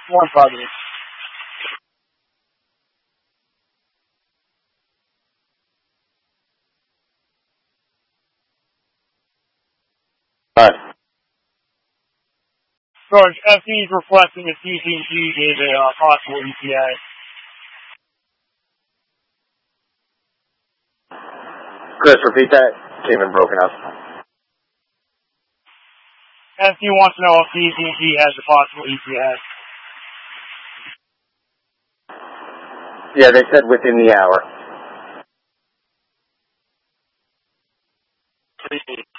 One positive. Alright. Sarge, FD is reflecting that CC&G gave a possible ETA. Chris, repeat that. Came in broken up. FD wants to know if CC&G has a possible ETA. Yeah, they said within the hour.